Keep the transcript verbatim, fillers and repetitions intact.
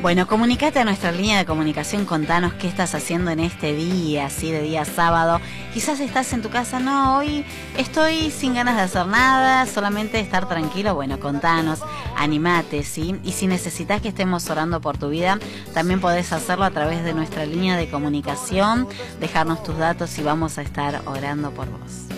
Bueno, comunicate a nuestra línea de comunicación, contanos qué estás haciendo en este día, así de día sábado. Quizás estás en tu casa, no, hoy estoy sin ganas de hacer nada, solamente estar tranquilo. Bueno, contanos, animate, ¿sí? Y si necesitas que estemos orando por tu vida, también podés hacerlo a través de nuestra línea de comunicación, dejarnos tus datos y vamos a estar orando por vos.